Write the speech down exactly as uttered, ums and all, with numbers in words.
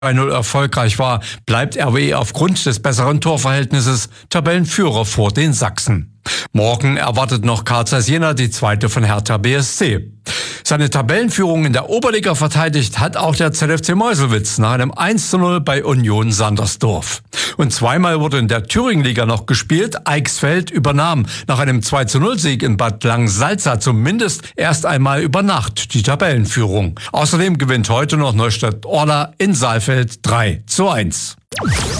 drei null erfolgreich war, bleibt R W E aufgrund des besseren Torverhältnisses Tabellenführer vor den Sachsen. Morgen erwartet noch Carl Zeiss Jena die zweite von Hertha B S C. Seine Tabellenführung in der Oberliga verteidigt hat auch der Z F C Meuselwitz nach einem eins zu null bei Union Sandersdorf. Und zweimal wurde in der Thüringenliga noch gespielt. Eichsfeld übernahm nach einem zwei zu null Sieg in Bad Langensalza zumindest erst einmal über Nacht die Tabellenführung. Außerdem gewinnt heute noch Neustadt-Orla in Saalfeld drei zu eins.